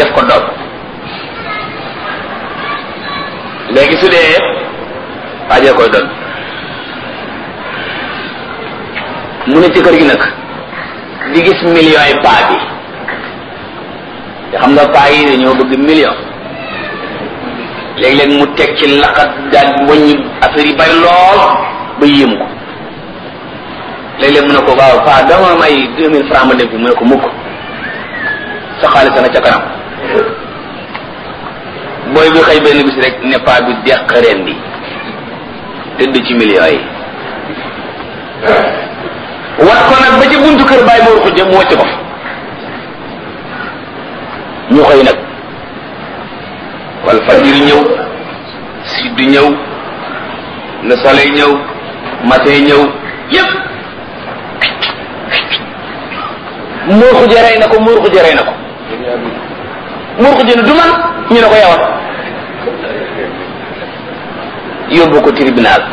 def ko doom léegi su dee waajee koy doon mu ne ci kër gi nag di gis millions yi paa bi te xam nga paa yi dañoo bëgg million léeg-léeg mu teg ci laqat daal wàññi affaire yi bari lool ba yéem ko léeg-léeg mu ne ko waaw paa dama may 2000 francs ma dem fi mu ne ko mukk sa xaalis na ca kanam booy bi xëy benn bis rek ne paa bi deq reen di tëdd ci millions yi wat ko nag ba ci buntu kër bàyyi moo ko jëm mu wàcc ko ñu xëy nag wal fajir ñëw sud ñëw le soleil ñëw matin ñëw yépp muur xuj rey na ko muur xuj rey na ko muur xuj ne du man ñu ne ko yawat yóbbu ko tribunal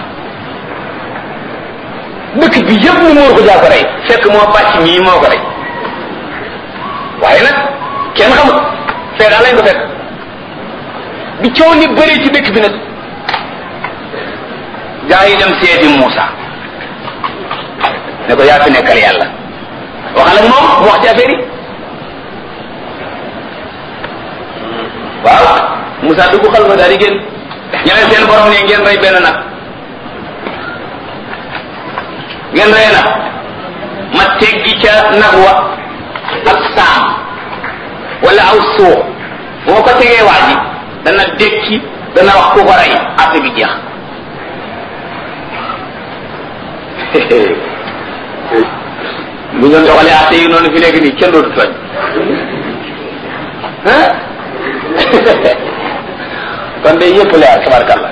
dëkk bi yëpp ni muur xujaa ko rey fekk moo bàcc ñii moo ko rey waaye nag kenn xamul fee daal lañ ko fekk bi coow ni bëree ci dëkk bi nag gaa yi dem seeti Muusa ne ko yaa fi nekkal yàlla waxal ak moom mu wax ci affaire yi waaw Muusa dugg xal fa daal di génn ñeneen seen borom ne ngeen rey benn nag ngeen rey nag ma teggi ca nag wa ak saam wala aw suux boo ko tegee waa ji dana dékki dana wax ku ko rey affaire bi jeex bu ñu doxalee atte yi noonu fi nekk nii kenn dootu tooñ kon day yëpp leer tabarkalla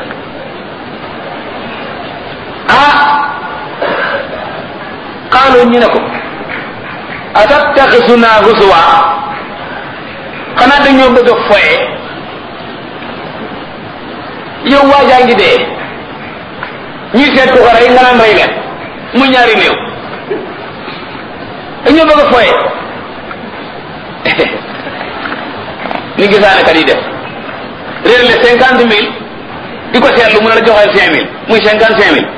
qaalu ñu ne ko atattaxisuna husuwa xanaa dañoo bëgg a foye yow waajaa ngi dee ñuy seet ku ko rey nga naan rey leen mu ñaari néew dañoo bëgg a foye ni gisaane kat yi def réer le 50 000 di ko seetlu mu ne la joxeel 5 000 muy 55 000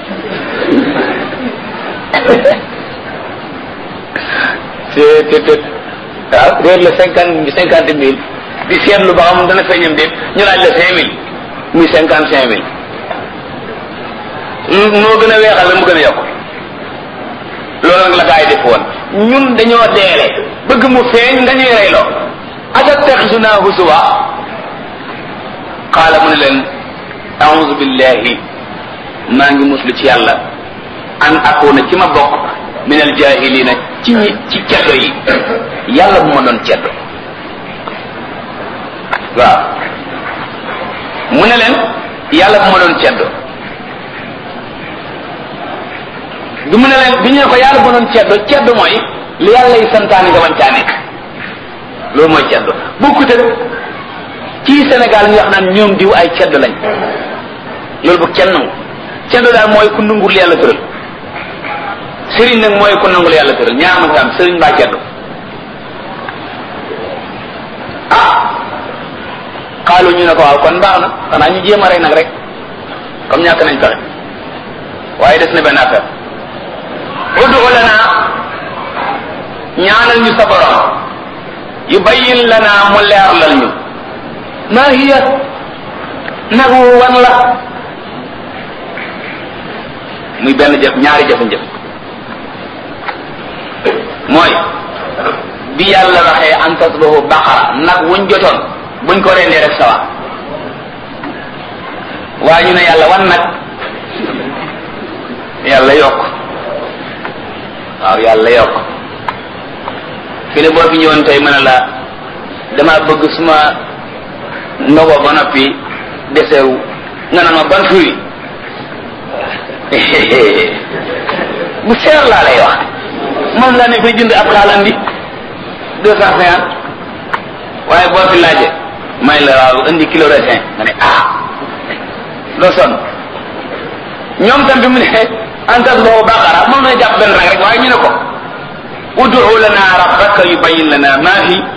waaw réer la 50 000 di seetlu ba xam dana feeñam déet ñu laaj la 5 000 muy 55 000 moo gën a weexal la mu gën a yokk loolu nag la gaa yi def woon ñun dañoo deele bëgg mu feeñ nga ñuy reyloo atattaxisuna husuwa qaala mu ne leen a'udhu billahi maa ngi muslu ci yàlla an akuna ci ma bokk min al jahilina ci ceddo yi yàlla bu ma doon ceddo waaw mu ne leen yàlla bu ma doon ceddo bi mu ne leen bi ñu ne ko yàlla bu ma doon ceddo mooy li yàlla yi santaani nga wañ caa nekk loolu mooy ceddo bokkut ak ci Sénégal ñu wax naan ñoom diw ay ceddo lañ loolu bu kenn nangu ceddo daal mooy ku nangul yàlla tëral sëriñ nag mooy ku nangul yàlla tëral ñaar ma ko am sëriñ mbaa ceddo xaalu ñu ne ko waaw kon baax na xanaa ñu jéem a rey nag rek comme ñàkk nañ pexe waaye des na benn affaire ud'u lana ñaanal ñu sa borom yubayyin lana mu leerlal ñu maa hiya nagu wan la muy benn jëf ñaari jëf-jëf mooy bi yàlla waxee an tasbahu baqara nag wuñ jotoon buñ ko rendee rek sawa waaye ñu ne yàlla wan nag yàlla yokk waaw yàlla yokk fi ne boo fi ñëwoon tey mën a la dama bëgg suma ndogo ba noppi desewu nga naan ma ban fruit bu seer laa lay wax moom laa ne koy jënd ab xaalam bi 250 waaye boo fi laaje may la waaw indi kilo raisin nga ne loo sonn ñoom tam bi mu ne antas boobu baqara moom na jàpp benn rek waaye ñu ne ko ud'u lana rabbaka yubayyin lana ma hi